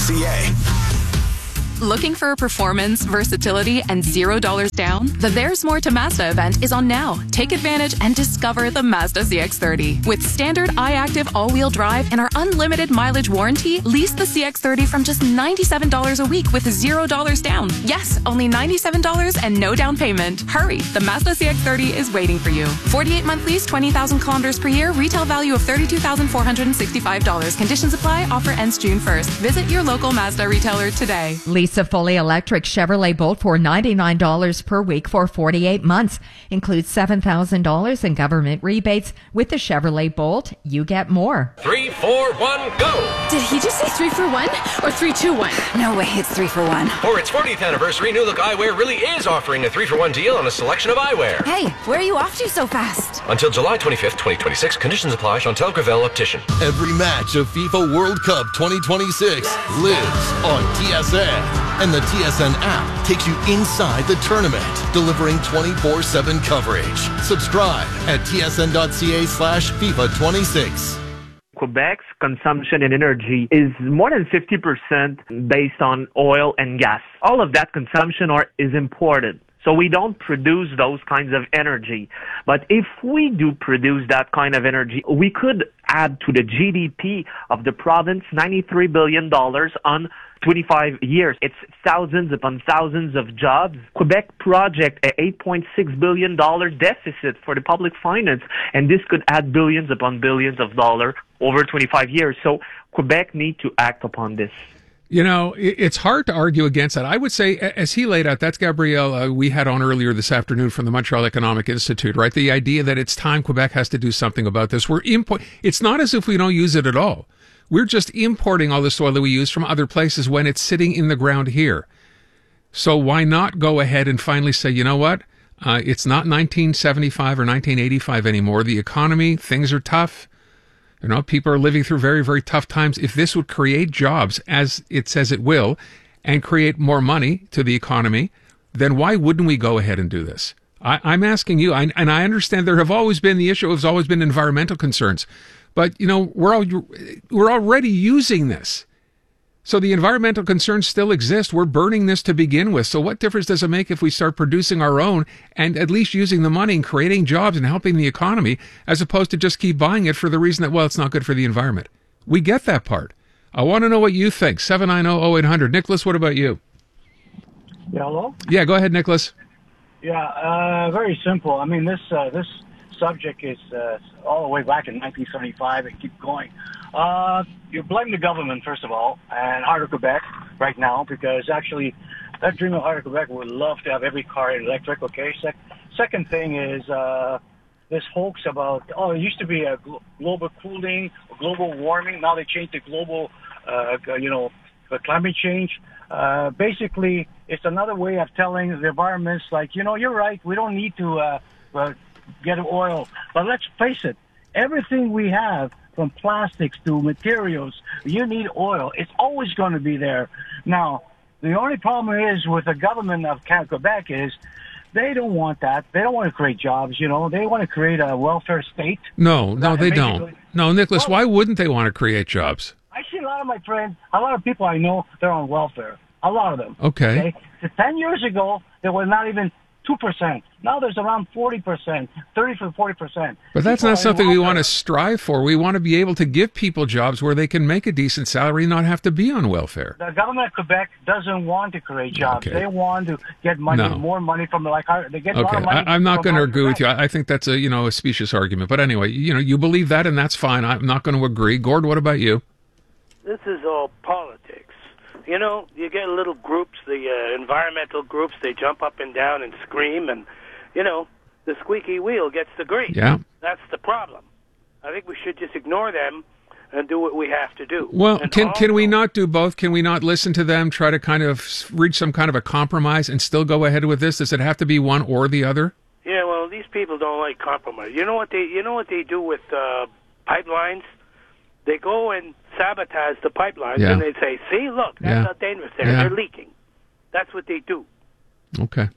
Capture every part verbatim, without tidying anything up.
C A. Looking for performance, versatility, and zero dollars down? The There's More to Mazda event is on now. Take advantage and discover the Mazda C X thirty. With standard iActive all-wheel drive and our unlimited mileage warranty, lease the C X thirty from just ninety-seven dollars a week with zero dollars down. Yes, only ninety-seven dollars and no down payment. Hurry, the Mazda C X thirty is waiting for you. forty-eight month lease, twenty thousand kilometers per year, retail value of thirty-two thousand four hundred sixty-five dollars. Conditions apply, offer ends June first. Visit your local Mazda retailer today. Lease a fully electric Chevrolet Bolt for ninety-nine dollars per week for forty-eight months. Includes seven thousand dollars in government rebates. With the Chevrolet Bolt, you get more. Three, four, one, go! Did he just say three for one or three, two, one? No way, it's three for one. For its fortieth anniversary, New Look Eyewear really is offering a three for one deal on a selection of eyewear. Hey, where are you off to so fast? Until July twenty-fifth, twenty twenty-six. Conditions apply. Chantal Gravel Optician. Every match of FIFA World Cup twenty twenty-six lives on T S N. And the T S N app takes you inside the tournament, delivering twenty-four seven coverage. Subscribe at tsn.ca slash FIFA 26. Quebec's consumption in energy is more than fifty percent based on oil and gas. All of that consumption are, is imported. So we don't produce those kinds of energy. But if we do produce that kind of energy, we could add to the G D P of the province ninety-three billion dollars on twenty-five years. It's thousands upon thousands of jobs. Quebec project an eight point six billion dollars deficit for the public finance, and this could add billions upon billions of dollars over twenty-five years. So Quebec need to act upon this. You know, it's hard to argue against that. I would say, as he laid out, that's Gabrielle uh, we had on earlier this afternoon from the Montreal Economic Institute, right? The idea that it's time Quebec has to do something about this. We're import. It's not as if we don't use it at all. We're just importing all this oil that we use from other places when it's sitting in the ground here. So why not go ahead and finally say, you know what? Uh, it's not nineteen seventy-five or nineteen eighty-five anymore. The economy, things are tough. You know, people are living through very, very tough times. If this would create jobs, as it says it will, and create more money to the economy, then why wouldn't we go ahead and do this? I, I'm asking you, I, and I understand there have always been, the issue has always been environmental concerns. But, you know, we're all, we're already using this. So the environmental concerns still exist. We're burning this to begin with. So what difference does it make if we start producing our own and at least using the money and creating jobs and helping the economy, as opposed to just keep buying it for the reason that, well, it's not good for the environment? We get that part. I want to know what you think. seven nine zero, zero eight hundred. Nicholas, what about you? Yeah, hello? Yeah, go ahead, Nicholas. Yeah, uh, very simple. I mean, this uh, this subject is uh, all the way back in nineteen seventy-five and keep going. Uh, you blame the government, first of all, and Heart of Quebec right now, because actually that dream of Heart of Quebec would love to have every car electric, okay? Sec- second thing is uh, this hoax about, oh, it used to be a glo- global cooling, global warming. Now they changed to global, uh, you know, climate change. Uh, basically, it's another way of telling the environments, like, you know, you're right, we don't need to uh, uh, get oil. But let's face it, everything we have, from plastics to materials, you need oil. It's always going to be there. Now, the only problem is with the government of Quebec is they don't want that. They don't want to create jobs, you know. They want to create a welfare state. No, no, they don't. No, Nicholas, well, why wouldn't they want to create jobs? I see a lot of my friends, a lot of people I know, they're on welfare. A lot of them. Okay. okay? So ten years ago, there were not even two percent. Now there's around forty percent, thirty to forty percent. But that's people not something we want to welfare. strive for. We want to be able to give people jobs where they can make a decent salary and not have to be on welfare. The government of Quebec doesn't want to create jobs. Okay. They want to get money, No. more money from, like, they get a lot Okay, of money. I, I'm not from going to Heart of agree with you. Quebec. I I think that's a, you know, a specious argument. But anyway, you know, you believe that and that's fine. I'm not going to agree. Gord, what about you? This is all politics. You know, you get little groups, the uh, environmental groups, they jump up and down and scream, and, you know, the squeaky wheel gets the grease. Yeah. That's the problem. I think we should just ignore them and do what we have to do. Well, And can also, can we not do both? Can we not listen to them, try to kind of reach some kind of a compromise and still go ahead with this? Does it have to be one or the other? Yeah, well, these people don't like compromise. You know what they you know what they do with uh, pipelines? They go and sabotage the pipelines, Yeah. and they say, see, look, that's Yeah. how dangerous they are. Yeah. They're leaking. That's what they do. Okay.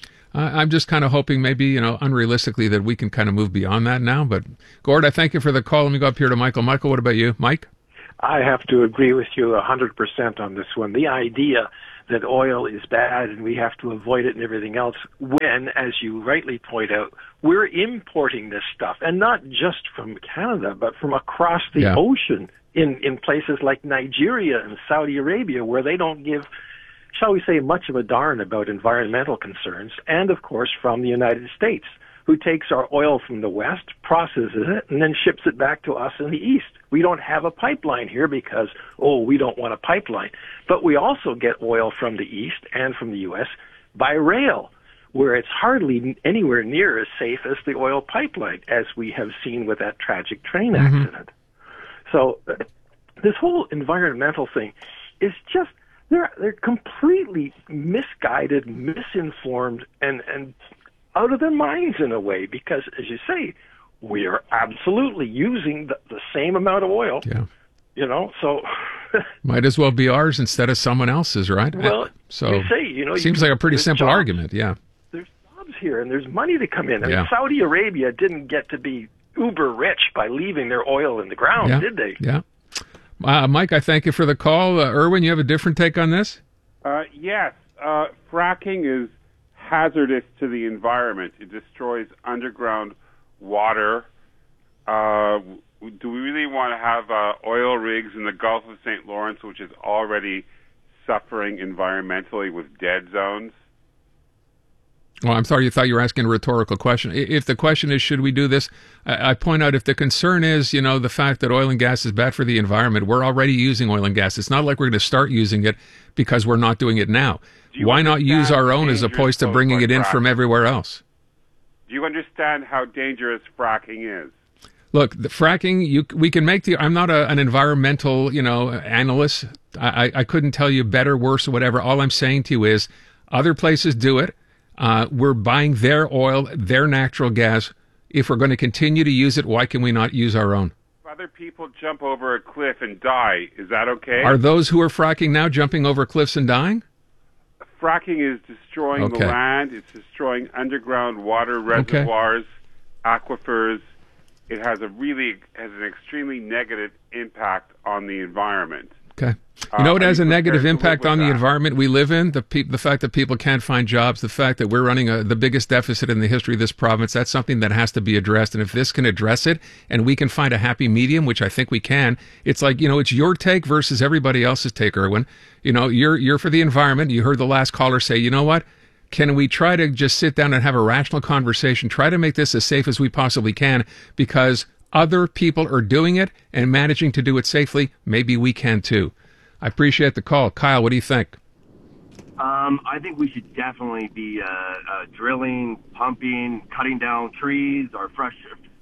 I I'm just kind of hoping maybe, you know, unrealistically that we can kind of move beyond that now. But, Gord, I thank you for the call. Let me go up here to Michael. Michael, what about you? Mike? I have to agree with you one hundred percent on this one. The idea that oil is bad and we have to avoid it and everything else, when, as you rightly point out, we're importing this stuff, and not just from Canada, but from across the yeah. ocean in, in places like Nigeria and Saudi Arabia, where they don't give, shall we say, much of a darn about environmental concerns, and of course from the United States, who takes our oil from the west, processes it, and then ships it back to us in the east. We don't have a pipeline here because, oh, we don't want a pipeline. But we also get oil from the east and from the U S by rail, where it's hardly anywhere near as safe as the oil pipeline, as we have seen with that tragic train Mm-hmm. accident. So uh, this whole environmental thing is just, they're, they're completely misguided, misinformed, and, and out of their minds in a way, because, as you say, we are absolutely using the, the same amount of oil. Yeah. You know, so might as well be ours instead of someone else's, right? Well, so you say, you know, seems you, like a pretty there's simple jobs, argument. Yeah. There's jobs here, and there's money to come in. I Yeah. mean, Saudi Arabia didn't get to be uber rich by leaving their oil in the ground, yeah. did they? Yeah. Uh, Mike, I thank you for the call. Uh, Erwin, you have a different take on this? Uh, yes. Uh, fracking is hazardous to the environment. It destroys underground water. Uh, do we really want to have uh, oil rigs in the Gulf of Saint Lawrence, which is already suffering environmentally with dead zones? Well, I'm sorry, you thought you were asking a rhetorical question. If the question is, should we do this, I point out if the concern is, you know, the fact that oil and gas is bad for the environment, we're already using oil and gas. It's not like we're going to start using it because we're not doing it now. Why not use our own as opposed to bringing it in from everywhere else? Do you understand how dangerous fracking is? Look, the fracking, you, we can make the, I'm not a, an environmental, you know, analyst. I, I couldn't tell you better, worse, or whatever. All I'm saying to you is other places do it. Uh, we're buying their oil, their natural gas. If we're going to continue to use it, why can we not use our own? If other people jump over a cliff and die, is that okay? Are those who are fracking now jumping over cliffs and dying? Fracking is destroying Okay. the land. It's destroying underground water reservoirs, aquifers. It has a really has an extremely negative impact on the environment. Okay. You know what Uh, has are a you negative prepared to impact live on with the that? environment we live in? The pe- the fact that people can't find jobs, the fact that we're running a, the biggest deficit in the history of this province, that's something that has to be addressed. And if this can address it and we can find a happy medium, which I think we can, it's like, you know, it's your take versus everybody else's take, Erwin. You know, you're you're for the environment. You heard the last caller say, you know what? Can we try to just sit down and have a rational conversation, try to make this as safe as we possibly can, because other people are doing it and managing to do it safely. Maybe we can too. I appreciate the call. Kyle, what do you think? Um, I think we should definitely be uh, uh, drilling, pumping, cutting down trees, or fresh.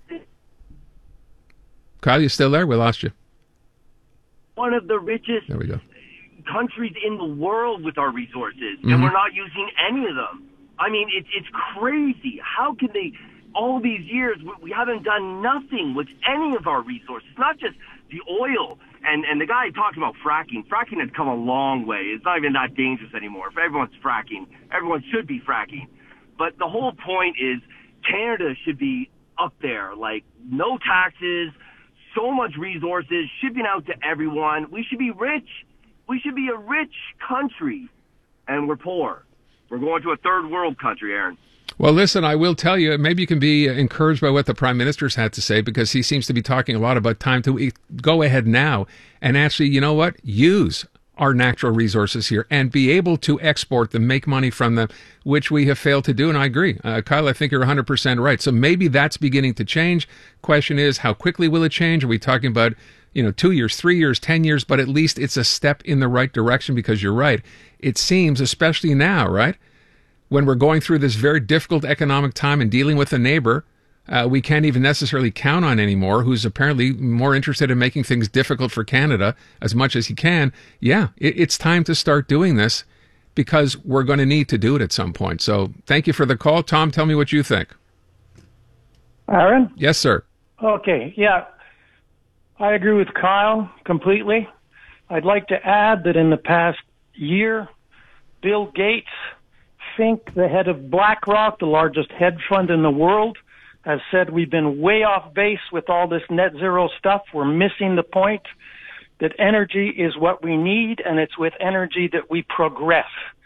Kyle, you still there? We lost you. One of the richest There we go. countries in the world with our resources, Mhm. and we're not using any of them. I mean, it's it's crazy. How can they? All these years, we, we haven't done nothing with any of our resources. Not just the oil. And and the guy talking about fracking, fracking has come a long way. It's not even that dangerous anymore. If everyone's fracking, everyone should be fracking. But the whole point is Canada should be up there, like no taxes, so much resources, shipping out to everyone. We should be rich. We should be a rich country, and we're poor. We're going to a third world country, Aaron. Well, listen, I will tell you, maybe you can be encouraged by what the Prime Minister's had to say, because he seems to be talking a lot about time to go ahead now and actually, you know what, use our natural resources here and be able to export them, make money from them, which we have failed to do. And I agree. Uh, Kyle, I think you're one hundred percent right. So maybe that's beginning to change. Question is, how quickly will it change? Are we talking about, you know, two years, three years, ten years? But at least it's a step in the right direction, because you're right. It seems, especially now, right, when we're going through this very difficult economic time and dealing with a neighbor uh, we can't even necessarily count on anymore, who's apparently more interested in making things difficult for Canada as much as he can, yeah, it, it's time to start doing this, because we're going to need to do it at some point. So thank you for the call. Tom, tell me what you think. Aaron? Yes, sir. Okay, yeah. I agree with Kyle completely. I'd like to add that in the past year, Bill Gates, Fink, the head of BlackRock, the largest hedge fund in the world, has said we've been way off base with all this net zero stuff. We're missing the point. that energy is what we need, and it's with energy that we progress.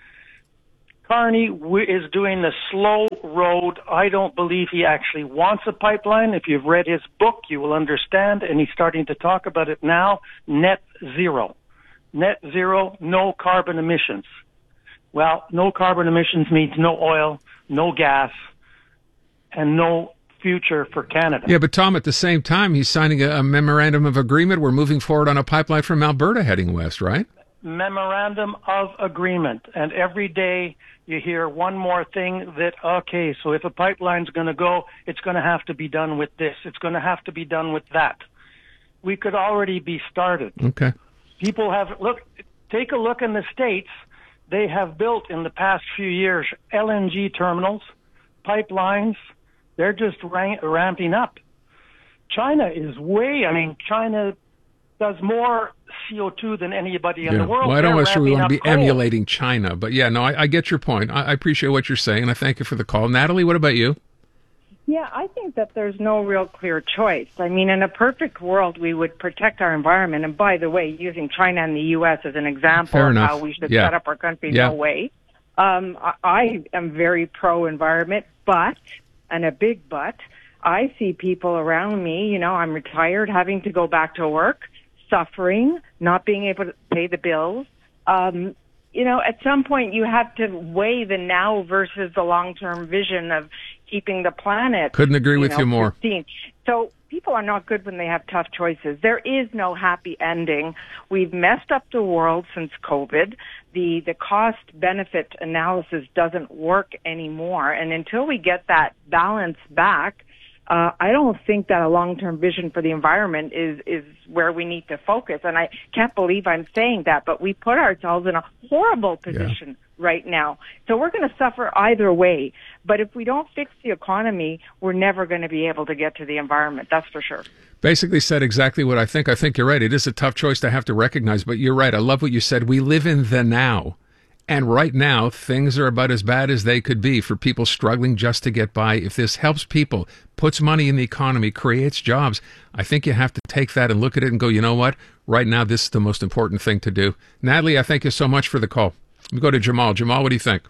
Carney is doing the slow road. I don't believe he actually wants a pipeline. If you've read his book, you will understand, and he's starting to talk about it now, net zero. Net zero, no carbon emissions. Well, no carbon emissions means no oil, no gas, and no future for Canada. Yeah, but Tom, at the same time, he's signing a, a memorandum of agreement. We're moving forward on a pipeline from Alberta heading west, right? Memorandum of agreement. And every day you hear one more thing that, okay, so if a pipeline's going to go, it's going to have to be done with this. It's going to have to be done with that. We could already be started. Okay. People have, look, take a look in the States. They have built in the past few years L N G terminals, pipelines. They're just ra- ramping up. China is way, I mean, China does more C O two than anybody in yeah. the world. Well, I don't necessarily want to be coal. emulating China, but yeah, no, I, I get your point. I, I appreciate what you're saying, and I thank you for the call. Natalie, what about you? Yeah, I think that there's no real clear choice. I mean, in a perfect world, we would protect our environment. And by the way, using China and the U S as an example Fair of enough. how we should Yeah. set up our country, Yeah. no way. Um, I, I am very pro-environment, but, and a big but, I see people around me, you know, I'm retired, having to go back to work, suffering, not being able to pay the bills. Um, you know, at some point you have to weigh the now versus the long-term vision of keeping the planet. Couldn't agree you with know, you more. pristine. So people are not good when they have tough choices. There is no happy ending. We've messed up the world since COVID. The the cost-benefit analysis doesn't work anymore. And until we get that balance back, uh, I don't think that a long-term vision for the environment is, is where we need to focus. And I can't believe I'm saying that, but we put ourselves in a horrible position yeah. right now. So we're going to suffer either way. But if we don't fix the economy, we're never going to be able to get to the environment. That's for sure. Basically said exactly what I think. I think you're right. It is a tough choice to have to recognize, but you're right. I love what you said. We live in the now. And right now, things are about as bad as they could be for people struggling just to get by. If this helps people, puts money in the economy, creates jobs, I think you have to take that and look at it and go, you know what? Right now, this is the most important thing to do. Natalie, I thank you so much for the call. Let me go to Jamal. Jamal, what do you think?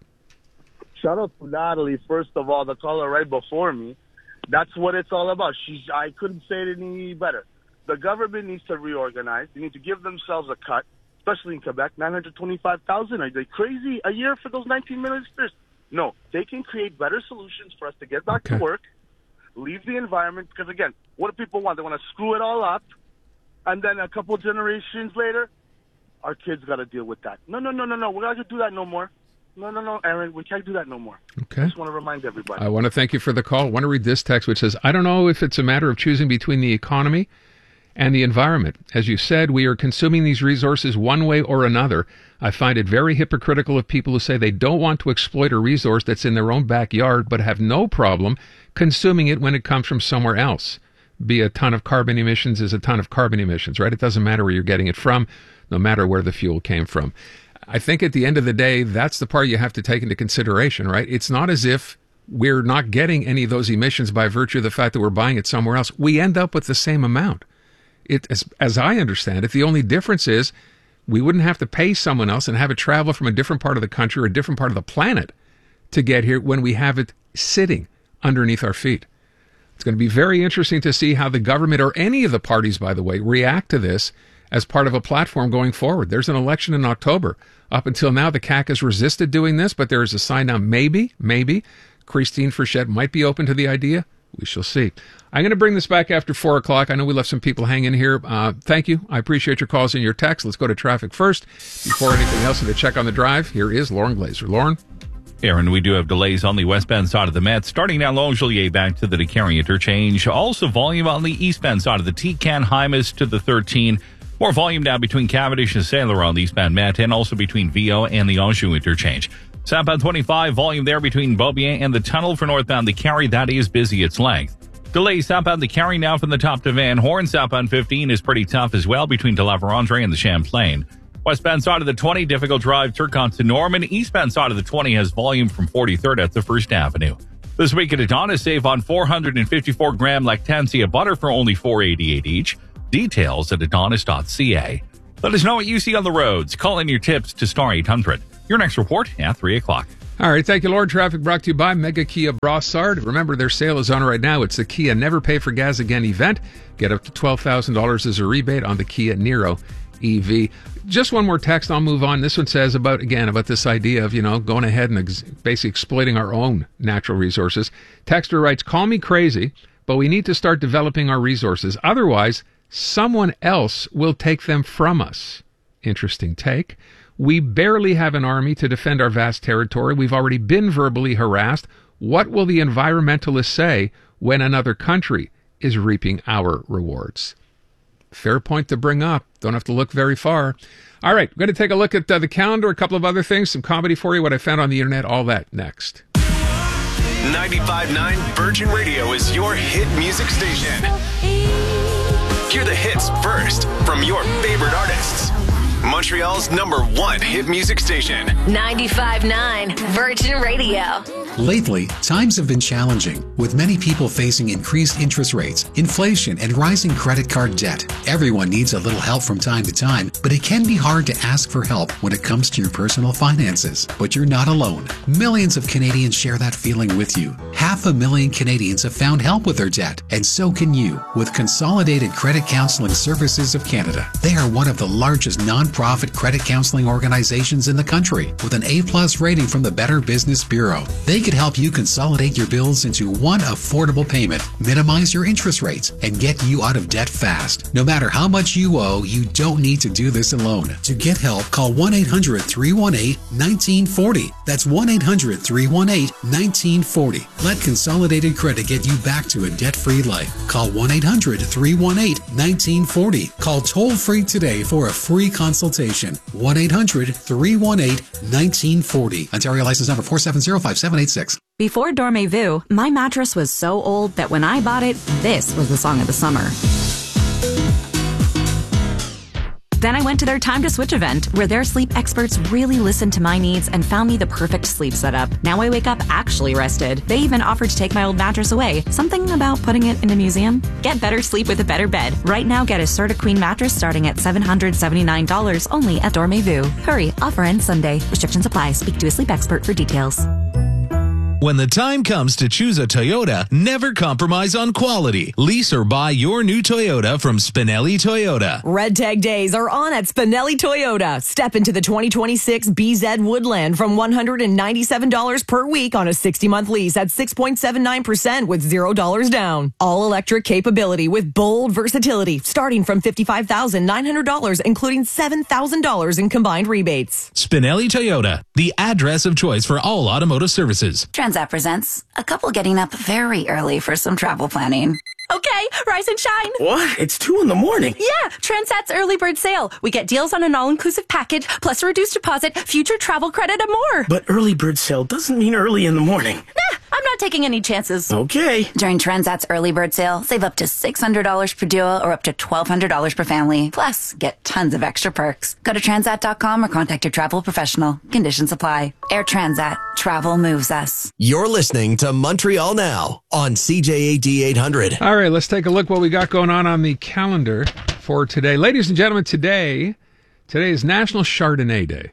Shout out to Natalie, first of all, the caller right before me. That's what it's all about. She's, I couldn't say it any better. The government needs to reorganize. They need to give themselves a cut, especially in Quebec, nine hundred twenty-five thousand. Are they crazy a year for those nineteen million spears? No, they can create better solutions for us to get back okay. to work, leave the environment, because, again, what do people want? They want to screw it all up, and then a couple generations later, our kids got to deal with that. No, no, no, no, no. We're not going to do that no more. No, no, no, Aaron, we can't do that no more. Okay. I just want to remind everybody. I want to thank you for the call. I want to read this text, which says, I don't know if it's a matter of choosing between the economy and the environment. As you said, we are consuming these resources one way or another. I find it very hypocritical of people who say they don't want to exploit a resource that's in their own backyard, but have no problem consuming it when it comes from somewhere else. Be a ton of carbon emissions is a ton of carbon emissions, right? It doesn't matter where you're getting it from, no matter where the fuel came from. I think at the end of the day, that's the part you have to take into consideration, right? It's not as if we're not getting any of those emissions by virtue of the fact that we're buying it somewhere else. We end up with the same amount. It, as, as I understand it, the only difference is we wouldn't have to pay someone else and have it travel from a different part of the country or a different part of the planet to get here when we have it sitting underneath our feet. It's going to be very interesting to see how the government or any of the parties, by the way, react to this as part of a platform going forward. There's an election in October. Up until now, the C A Q has resisted doing this, but there is a sign now, maybe, maybe, Christine Frechette might be open to the idea. We shall see. I'm going to bring this back after four o'clock. I know we left some people hanging here. Uh, thank you. I appreciate your calls and your texts. Let's go to traffic first. Before anything else, to check on the drive, here is Lauren Glazer. Lauren? Aaron, we do have delays on the westbound side of the Met, starting down Longueuil back to the DeCarry interchange. Also volume on the eastbound side of the T C A N Hymas to the thirteen. More volume now between Cavendish and Saint Laurent on the eastbound Met, and also between Viau and the Anjou interchange. Southbound twenty-five, volume there between Beaubien and the tunnel for northbound the Carry. That is busy its length. Delays southbound the Carry now from the top to Van Horn. Southbound fifteen is pretty tough as well between De La Vérendrye and the Champlain. Westbound side of the twenty, difficult drive, Turcotte to Norman. Eastbound side of the twenty has volume from forty-third at the First Avenue. This week at Adonis, save on four hundred fifty-four gram Lactancia butter for only four dollars and eighty-eight cents each. Details at adonis dot c a. Let us know what you see on the roads. Call in your tips to Star eight hundred. Your next report at three o'clock. All right, thank you, Lord. Traffic brought to you by Mega Kia Brossard. Remember, their sale is on right now. It's the Kia Never Pay for Gas Again event. Get up to twelve thousand dollars as a rebate on the Kia Niro E V. Just one more text, I'll move on. This one says about, again, about this idea of, you know, going ahead and ex- basically exploiting our own natural resources. Texter writes, call me crazy, but we need to start developing our resources. Otherwise, someone else will take them from us. Interesting take. We barely have an army to defend our vast territory. We've already been verbally harassed. What will the environmentalists say when another country is reaping our rewards? Fair point to bring up. Don't have to look very far. All right, we're going to take a look at uh, the calendar, a couple of other things, some comedy for you, what I found on the internet, all that next. ninety-five point nine Virgin Radio is your hit music station. Hear the hits first from your favorite artists. Montreal's number one hit music station. ninety-five point nine Virgin Radio. Lately, times have been challenging, with many people facing increased interest rates, inflation, and rising credit card debt. Everyone needs a little help from time to time, but it can be hard to ask for help when it comes to your personal finances. But you're not alone. Millions of Canadians share that feeling with you. Half a million Canadians have found help with their debt, and so can you, with Consolidated Credit Counseling Services of Canada. They are one of the largest non-profit credit counseling organizations in the country, with an A-plus rating from the Better Business Bureau. They could help you consolidate your bills into one affordable payment, minimize your interest rates, and get you out of debt fast. No matter how much you owe, you don't need to do this alone. To get help, call one eight hundred, three one eight, one nine four zero. That's one eight hundred, three one eight, one nine four zero. Let Consolidated Credit get you back to a debt-free life. Call one eight hundred, three one eight, one nine four zero. Call toll-free today for a free consultation. one eight hundred, three one eight, one nine four zero. Ontario license number four seven zero five seven eight six. Before Dormez-vous, my mattress was so old that when I bought it, this was the song of the summer. Then I went to their Time to Switch event, where their sleep experts really listened to my needs and found me the perfect sleep setup. Now I wake up actually rested. They even offered to take my old mattress away. Something about putting it in a museum? Get better sleep with a better bed. Right now, get a Serta Queen mattress starting at seven hundred seventy-nine dollars only at Dormez-vous. Hurry, offer ends Sunday. Restrictions apply. Speak to a sleep expert for details. When the time comes to choose a Toyota, never compromise on quality. Lease or buy your new Toyota from Spinelli Toyota. Red Tag Days are on at Spinelli Toyota. Step into the twenty twenty-six B Z Woodland from one hundred ninety-seven dollars per week on a sixty-month lease at six point seven nine percent with zero dollars down. All-electric capability with bold versatility starting from fifty-five thousand nine hundred dollars, including seven thousand dollars in combined rebates. Spinelli Toyota, the address of choice for all automotive services. Transat presents a couple getting up very early for some travel planning. Okay, rise and shine. What? It's two in the morning. Yeah, Transat's early bird sale. We get deals on an all-inclusive package, plus a reduced deposit, future travel credit, and more. But early bird sale doesn't mean early in the morning. Nah, I'm not taking any chances. Okay. During Transat's early bird sale, save up to six hundred dollars per duo or up to twelve hundred dollars per family. Plus, get tons of extra perks. Go to transat dot com or contact your travel professional. Conditions apply. Air Transat. Travel moves us. You're listening to Montreal Now on C J A D eight hundred. All right, let's take a look what we got going on on the calendar for today. Ladies and gentlemen, today, today is National Chardonnay Day.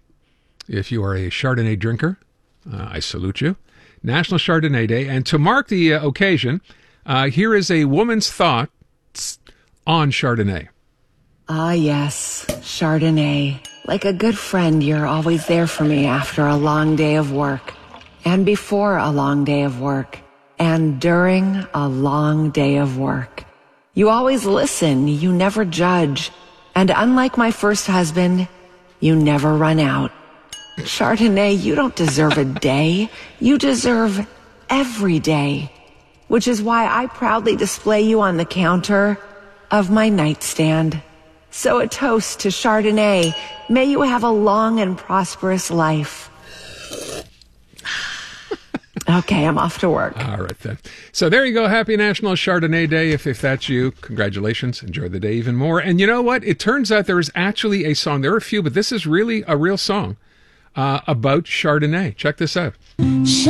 If you are a Chardonnay drinker, uh, I salute you. National Chardonnay Day. And to mark the uh, occasion, uh, here is a woman's thoughts on Chardonnay. Ah, yes, Chardonnay. Like a good friend, you're always there for me after a long day of work, and before a long day of work, and during a long day of work. You always listen, you never judge, and unlike my first husband, you never run out. Chardonnay, you don't deserve a day, you deserve every day, which is why I proudly display you on the counter of my nightstand. So a toast to Chardonnay. May you have a long and prosperous life. Okay, I'm off to work. All right, then. So there you go. Happy National Chardonnay Day. If, if that's you, congratulations. Enjoy the day even more. And you know what? It turns out there is actually a song. There are a few, but this is really a real song uh, about Chardonnay. Check this out.